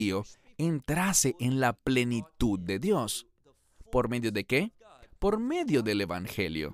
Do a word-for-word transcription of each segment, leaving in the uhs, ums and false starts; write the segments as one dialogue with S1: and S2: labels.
S1: judío entrase en la plenitud de Dios. ¿Por medio de qué? Por medio del Evangelio.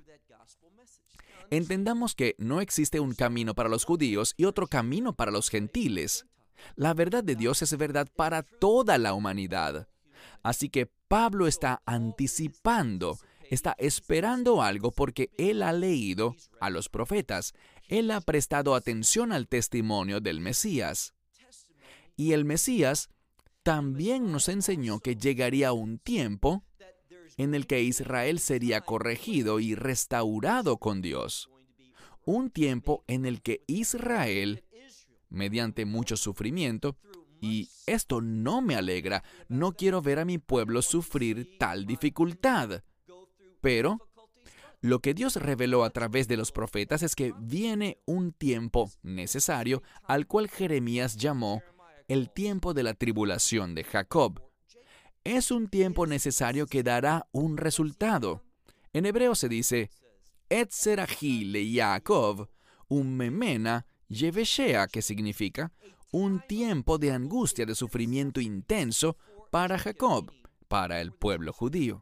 S1: Entendamos que no existe un camino para los judíos y otro camino para los gentiles. La verdad de Dios es verdad para toda la humanidad. Así que Pablo está anticipando, está esperando algo porque él ha leído a los profetas. Él ha prestado atención al testimonio del Mesías. Y el Mesías también nos enseñó que llegaría un tiempo en el que Israel sería corregido y restaurado con Dios. Un tiempo en el que Israel, mediante mucho sufrimiento, y esto no me alegra, no quiero ver a mi pueblo sufrir tal dificultad. Pero lo que Dios reveló a través de los profetas es que viene un tiempo necesario al cual Jeremías llamó el tiempo de la tribulación de Jacob. Es un tiempo necesario que dará un resultado. En hebreo se dice, Et serahi le Yaakov, un memena yeveshea, que significa un tiempo de angustia, de sufrimiento intenso para Jacob, para el pueblo judío.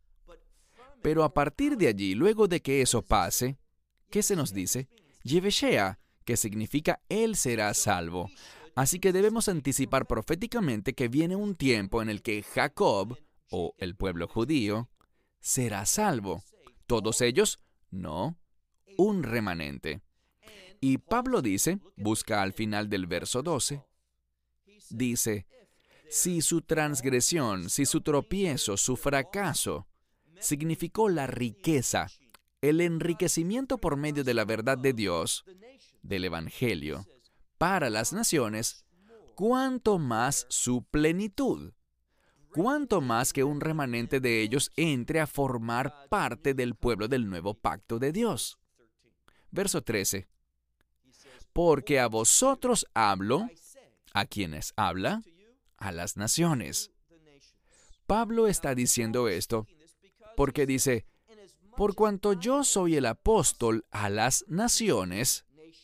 S1: Pero a partir de allí, luego de que eso pase, ¿qué se nos dice? Yeveshea, que significa Él será salvo. Así que debemos anticipar proféticamente que viene un tiempo en el que Jacob, o el pueblo judío, será salvo. ¿Todos ellos? No, un remanente. Y Pablo dice, busca al final del verso doce, dice, si su transgresión, si su tropiezo, su fracaso, significó la riqueza, el enriquecimiento por medio de la verdad de Dios, del Evangelio, para las naciones, cuánto más su plenitud, cuánto más que un remanente de ellos entre a formar parte del pueblo del nuevo pacto de Dios. Verso trece. Porque a vosotros hablo, ¿a quiénes habla? A las naciones. Pablo está diciendo esto porque dice, por cuanto yo soy el apóstol a las naciones,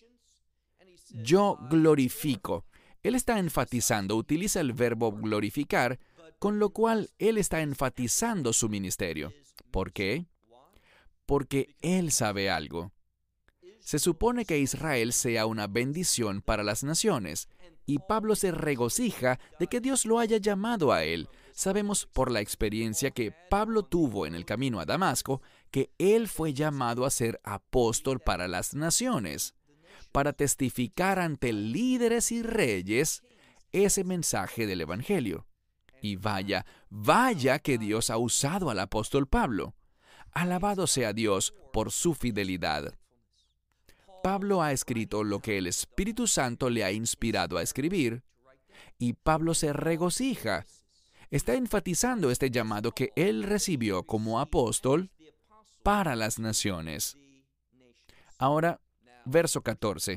S1: yo glorifico. Él está enfatizando, utiliza el verbo glorificar, con lo cual él está enfatizando su ministerio. ¿Por qué? Porque él sabe algo. Se supone que Israel sea una bendición para las naciones, y Pablo se regocija de que Dios lo haya llamado a él. Sabemos por la experiencia que Pablo tuvo en el camino a Damasco, que él fue llamado a ser apóstol para las naciones, para testificar ante líderes y reyes ese mensaje del Evangelio. Y vaya, vaya que Dios ha usado al apóstol Pablo. Alabado sea Dios por su fidelidad. Pablo ha escrito lo que el Espíritu Santo le ha inspirado a escribir, y Pablo se regocija. Está enfatizando este llamado que él recibió como apóstol para las naciones. Ahora, verso catorce.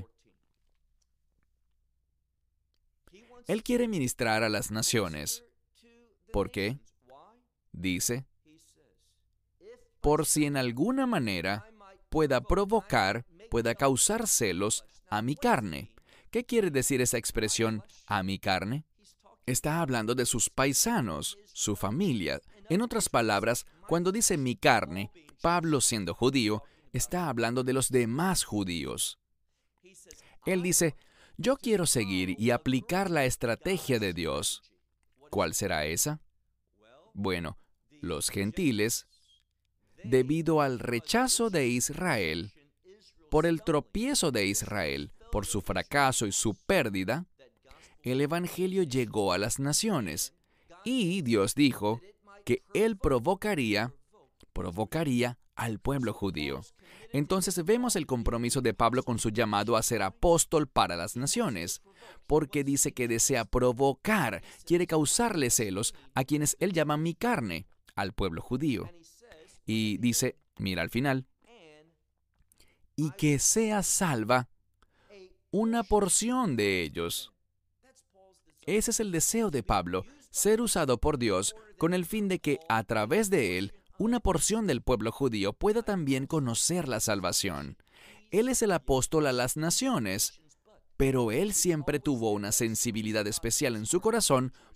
S1: Él quiere ministrar a las naciones. ¿Por qué? Dice, por si en alguna manera pueda provocar, pueda causar celos a mi carne. ¿Qué quiere decir esa expresión, a mi carne? Está hablando de sus paisanos, su familia. En otras palabras, cuando dice mi carne, Pablo, siendo judío, está hablando de los demás judíos. Él dice, yo quiero seguir y aplicar la estrategia de Dios. ¿Cuál será esa? Bueno, los gentiles, debido al rechazo de Israel, por el tropiezo de Israel, por su fracaso y su pérdida, el Evangelio llegó a las naciones. Y Dios dijo que Él provocaría, provocaría al pueblo judío. Entonces vemos el compromiso de Pablo con su llamado a ser apóstol para las naciones, porque dice que desea provocar, quiere causarle celos a quienes Él llama mi carne, al pueblo judío. Y dice, mira al final, y que sea salva una porción de ellos. Ese es el deseo de Pablo, ser usado por Dios con el fin de que a través de él, una porción del pueblo judío pueda también conocer la salvación. Él es el apóstol a las naciones, pero él siempre tuvo una sensibilidad especial en su corazón